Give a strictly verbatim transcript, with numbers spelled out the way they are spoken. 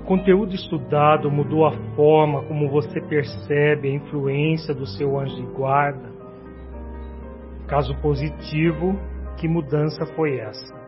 O conteúdo estudado mudou a forma como você percebe a influência do seu anjo de guarda? Caso positivo, que mudança foi essa?